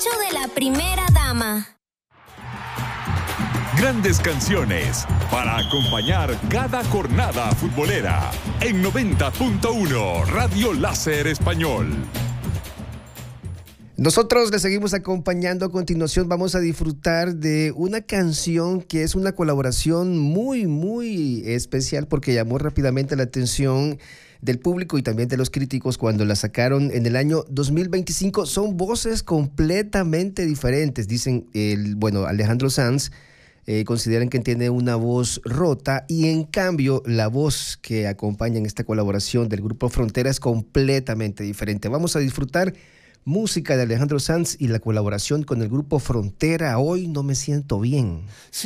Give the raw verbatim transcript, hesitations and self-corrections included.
despacho de la primera dama. Grandes canciones para acompañar cada jornada futbolera en noventa punto uno Radio Láser Español. Nosotros le seguimos acompañando. A continuación vamos a disfrutar de una canción que es una colaboración muy, muy especial porque llamó rápidamente la atención del público y también de los críticos cuando la sacaron en el año dos mil veinticinco. Son voces completamente diferentes. Dicen, el bueno, Alejandro Sanz eh, consideran que tiene una voz rota y en cambio la voz que acompaña en esta colaboración del Grupo Frontera es completamente diferente. Vamos a disfrutar música de Alejandro Sanz y la colaboración con el Grupo Frontera. Hoy no me siento bien.